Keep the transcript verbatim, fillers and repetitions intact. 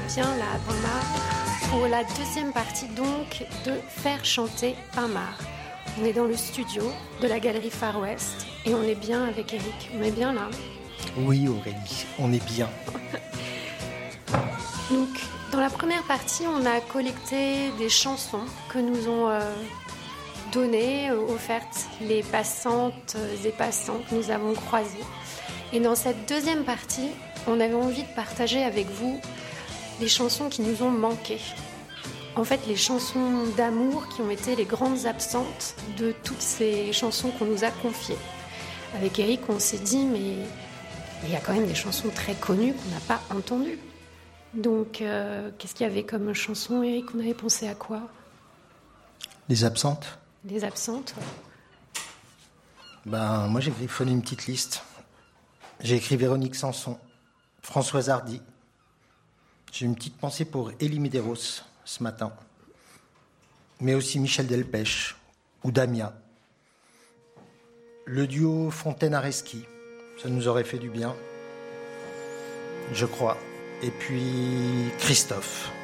bien là à Pinmar pour la deuxième partie donc de Faire chanter Pinmar. On est dans le studio de la galerie Far West et on est bien avec Eric. On est bien là. Oui Aurélie, on est bien. Donc dans la première partie, on a collecté des chansons que nous ont euh, données, euh, offertes les passantes et passants que nous avons croisés. Et dans cette deuxième partie, on avait envie de partager avec vous les chansons qui nous ont manqué. En fait, les chansons d'amour qui ont été les grandes absentes de toutes ces chansons qu'on nous a confiées. Avec Eric, on s'est dit, mais il y a quand même des chansons très connues qu'on n'a pas entendues. Donc, euh, qu'est-ce qu'il y avait comme chanson, Eric? On avait pensé à quoi? Les absentes? Les absentes, ouais. Ben, moi, j'ai fait une petite liste. J'ai écrit Véronique Sanson, Françoise Hardy. J'ai une petite pensée pour Elie Medeiros ce matin. Mais aussi Michel Delpech ou Damia. Le duo Fontaine-Areski, ça nous aurait fait du bien, je crois. Et puis Christophe.